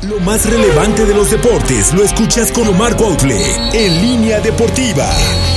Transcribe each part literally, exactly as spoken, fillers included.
Lo más relevante de los deportes lo escuchas con Omar Cuautle en Línea Deportiva.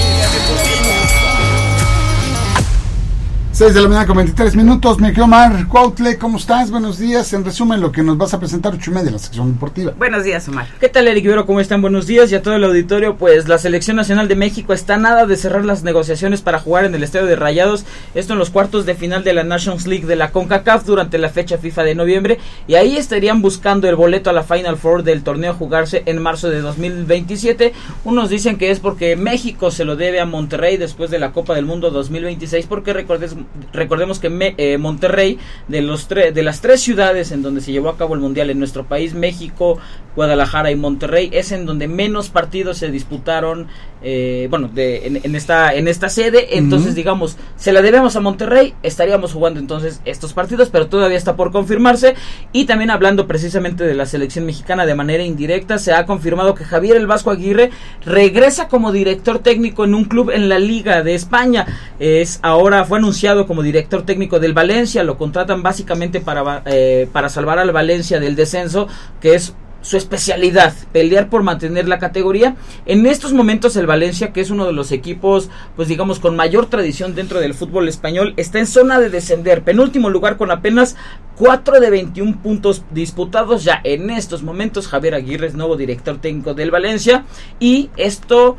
seis de la mañana con veintitrés minutos, me quedo Omar Cuautle, ¿cómo estás? Buenos días, en resumen lo que nos vas a presentar ocho y media en la sección deportiva. Buenos días, Omar. ¿Qué tal, Eric Ibero? ¿Cómo están? Buenos días y a todo el auditorio. Pues la Selección Nacional de México está a nada de cerrar las negociaciones para jugar en el Estadio de Rayados, esto en los cuartos de final de la Nations League de la CONCACAF durante la fecha FIFA de noviembre, y ahí estarían buscando el boleto a la Final Four del torneo a jugarse en marzo de dos mil veintisiete. Unos dicen que es porque México se lo debe a Monterrey después de la Copa del Mundo dos mil veintiséis, porque recordes, recordemos que Me, eh, Monterrey, de los tre- de las tres ciudades en donde se llevó a cabo el Mundial en nuestro país, México, Guadalajara y Monterrey, es en donde menos partidos se disputaron, eh, bueno, de, en, en esta en esta sede. Entonces, uh-huh. digamos, se la debemos a Monterrey, estaríamos jugando entonces estos partidos, pero todavía está por confirmarse. Y también hablando precisamente de la selección mexicana de manera indirecta, se ha confirmado que Javier El Vasco Aguirre regresa como director técnico en un club en la Liga de España. Es ahora fue anunciado como director técnico del Valencia, lo contratan básicamente para, eh, para salvar al Valencia del descenso, que es su especialidad, pelear por mantener la categoría. En estos momentos el Valencia, que es uno de los equipos, pues digamos, con mayor tradición dentro del fútbol español, está en zona de descender, penúltimo lugar con apenas cuatro de veintiún puntos disputados. Ya en estos momentos Javier Aguirre es nuevo director técnico del Valencia, y esto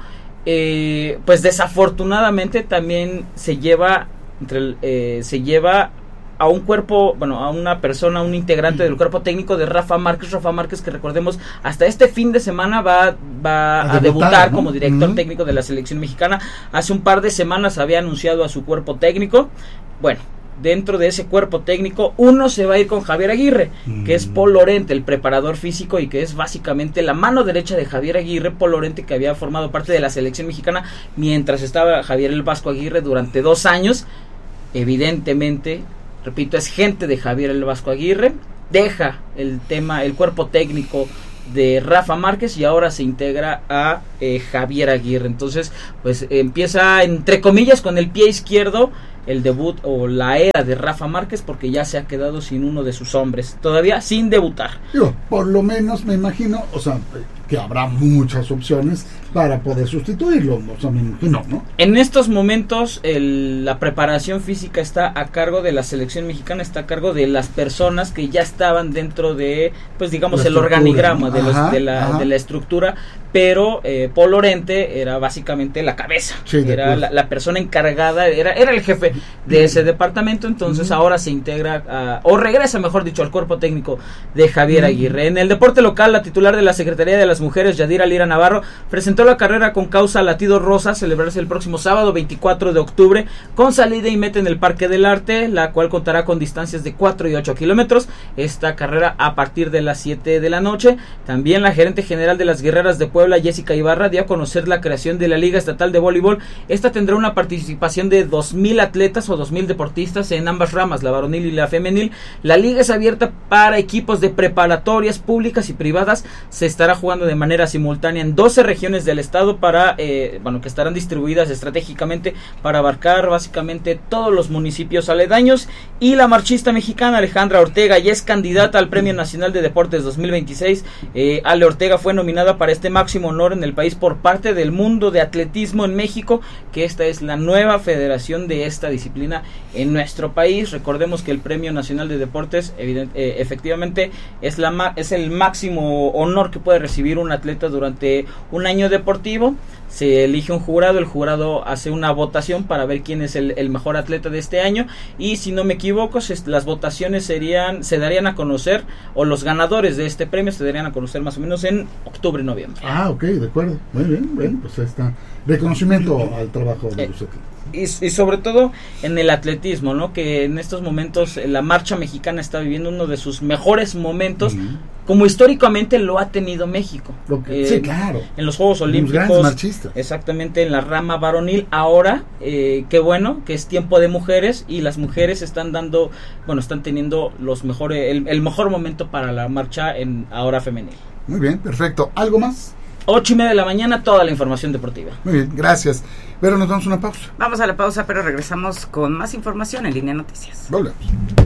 eh, pues desafortunadamente también se lleva Entre el, eh, se lleva a un cuerpo, bueno, a una persona, un integrante del cuerpo técnico de Rafa Márquez, Rafa Márquez que recordemos hasta este fin de semana va, va a, a debutar, debutar ¿no? como director uh-huh. técnico de la selección mexicana. Hace un par de semanas había anunciado a su cuerpo técnico. Bueno, dentro de ese cuerpo técnico, uno se va a ir con Javier Aguirre, mm. que es Paul Lorente, el preparador físico, y que es básicamente la mano derecha de Javier Aguirre. Paul Lorente, que había formado parte de la selección mexicana mientras estaba Javier El Vasco Aguirre durante dos años. Evidentemente, repito, es gente de Javier El Vasco Aguirre, deja el tema, el cuerpo técnico de Rafa Márquez y ahora se integra a eh, Javier Aguirre. Entonces, pues empieza entre comillas con el pie izquierdo el debut o la era de Rafa Márquez, porque ya se ha quedado sin uno de sus hombres, todavía sin debutar. Yo, por lo menos me imagino, o sea, que habrá muchas opciones para poder sustituirlo, o sea, me imagino, ¿no? En estos momentos el, la preparación física está a cargo de la selección mexicana, está a cargo de las personas que ya estaban dentro de, pues digamos, el organigrama, ¿no? de, los, ajá, de, la, de la estructura, pero eh, Paul Lorente era básicamente la cabeza, sí, era la, la persona encargada, era, era el jefe de ese departamento. Entonces uh-huh. ahora se integra, a, o regresa mejor dicho, al cuerpo técnico de Javier uh-huh. Aguirre. En el deporte local, la titular de la Secretaría de las Mujeres, Yadira Lira Navarro, presentó la carrera con causa Latido Rosa, celebrarse el próximo sábado veinticuatro de octubre, con salida y meta en el Parque del Arte, la cual contará con distancias de cuatro y ocho kilómetros. Esta carrera a partir de las siete de la noche. También la gerente general de las Guerreras de Puebla, Jessica Ibarra, dio a conocer la creación de la Liga Estatal de Voleibol. Esta tendrá una participación de dos mil atletas o dos mil deportistas en ambas ramas, la varonil y la femenil. La liga es abierta para equipos de preparatorias públicas y privadas. Se estará jugando de manera simultánea en doce regiones del estado, para eh, bueno, que estarán distribuidas estratégicamente para abarcar básicamente todos los municipios aledaños. Y la marchista mexicana Alejandra Ortega ya es candidata al Premio Nacional de Deportes dos mil veintiséis. eh, Ale Ortega fue nominada para este máximo honor en el país por parte del Mundo de Atletismo en México, que esta es la nueva federación de esta disciplina en nuestro país. Recordemos que el Premio Nacional de Deportes evident, eh, efectivamente es, la, es el máximo honor que puede recibir un atleta durante un año deportivo. Se elige un jurado, el jurado hace una votación para ver quién es el, el mejor atleta de este año, y si no me equivoco, se, las votaciones serían se darían a conocer, o los ganadores de este premio se darían a conocer más o menos en octubre, noviembre. Ah, ok, de acuerdo, muy bien, bueno, pues ahí está, reconocimiento al trabajo de los atletas. Y, y sobre todo en el atletismo, ¿no? Que en estos momentos la marcha mexicana está viviendo uno de sus mejores momentos, uh-huh. como históricamente lo ha tenido México. Que, eh, sí, claro. En los Juegos Olímpicos, exactamente, en la rama varonil. Ahora, eh, qué bueno que es tiempo de mujeres, y las mujeres están dando, bueno, están teniendo los mejores, el, el mejor momento para la marcha en ahora femenil. Muy bien, perfecto. ¿Algo más? Ocho y media de la mañana, toda la información deportiva. Muy bien, gracias. Pero nos damos una pausa. Vamos a la pausa, pero regresamos con más información en Línea Noticias. Volvemos.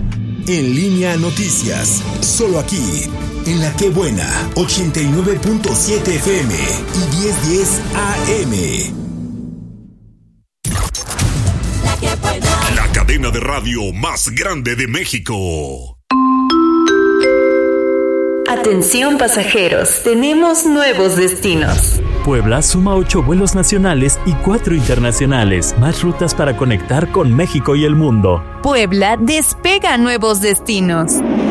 En Línea Noticias, solo aquí, en La Qué Buena, ochenta y nueve punto siete F M y diez diez A M. La Qué Buena. La cadena de radio más grande de México. Atención pasajeros, tenemos nuevos destinos. Puebla suma ocho vuelos nacionales y cuatro internacionales, más rutas para conectar con México y el mundo. Puebla despega a nuevos destinos.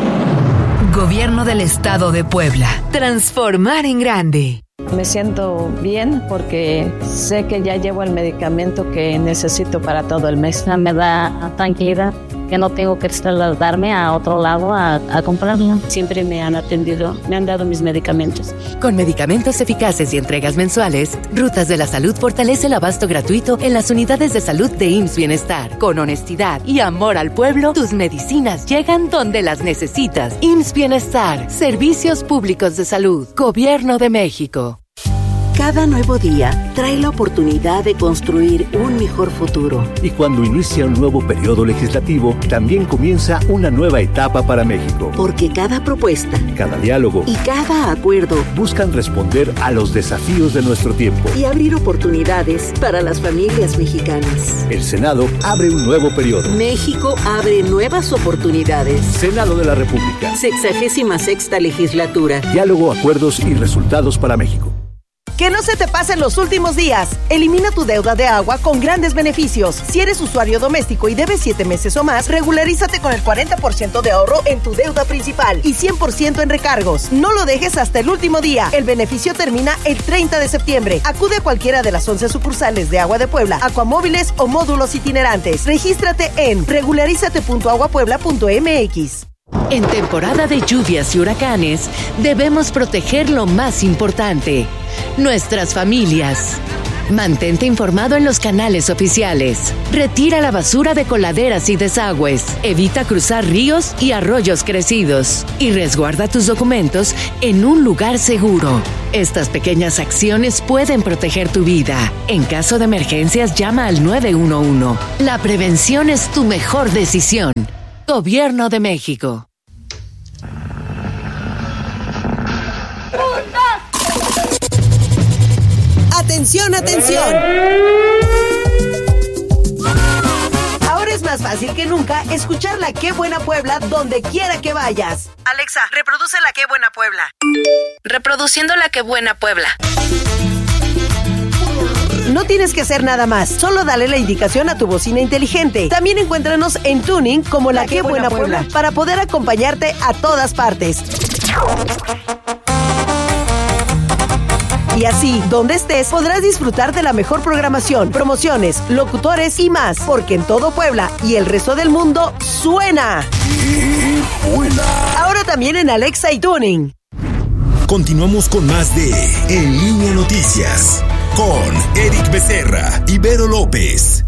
Gobierno del Estado de Puebla. Transformar en grande. Me siento bien porque sé que ya llevo el medicamento que necesito para todo el mes. Me da tranquilidad que no tengo que trasladarme a otro lado a, a comprarlo. Siempre me han atendido, me han dado mis medicamentos. Con medicamentos eficaces y entregas mensuales, Rutas de la Salud fortalece el abasto gratuito en las unidades de salud de I M S S Bienestar. Con honestidad y amor al pueblo, tus medicinas llegan donde las necesitas. I M S S Bienestar, Servicios Públicos de Salud, Gobierno de México. Cada nuevo día trae la oportunidad de construir un mejor futuro. Y cuando inicia un nuevo periodo legislativo, también comienza una nueva etapa para México. Porque cada propuesta, cada diálogo y cada acuerdo buscan responder a los desafíos de nuestro tiempo y abrir oportunidades para las familias mexicanas. El Senado abre un nuevo periodo. México abre nuevas oportunidades. Senado de la República. Sexagésima sexta legislatura. Diálogo, acuerdos y resultados para México. Que no se te pasen los últimos días. Elimina tu deuda de agua con grandes beneficios. Si eres usuario doméstico y debes siete meses o más, regularízate con el cuarenta por ciento de ahorro en tu deuda principal y cien por ciento en recargos. No lo dejes hasta el último día. El beneficio termina el treinta de septiembre. Acude a cualquiera de las once sucursales de Agua de Puebla, Acuamóviles o módulos itinerantes. Regístrate en regularízate punto agua puebla punto m x. En temporada de lluvias y huracanes, debemos proteger lo más importante, nuestras familias. Mantente informado en los canales oficiales. Retira la basura de coladeras y desagües. Evita cruzar ríos y arroyos crecidos. Y resguarda tus documentos en un lugar seguro. Estas pequeñas acciones pueden proteger tu vida. En caso de emergencias, llama al nueve uno uno. La prevención es tu mejor decisión. Gobierno de México. Atención, atención. Ahora es más fácil que nunca escuchar La Qué Buena Puebla donde quiera que vayas. Alexa, reproduce La Qué Buena Puebla. Reproduciendo La Qué Buena Puebla. No tienes que hacer nada más, solo dale la indicación a tu bocina inteligente. También encuéntranos en Tuning como La, la Qué Buena, Buena Puebla, Puebla para poder acompañarte a todas partes. Y así, donde estés, podrás disfrutar de la mejor programación, promociones, locutores y más, porque en todo Puebla y el resto del mundo suena. Ahora también en Alexa y Tuning. Continuamos con más de En Línea Noticias con Eric Becerra y Vero López.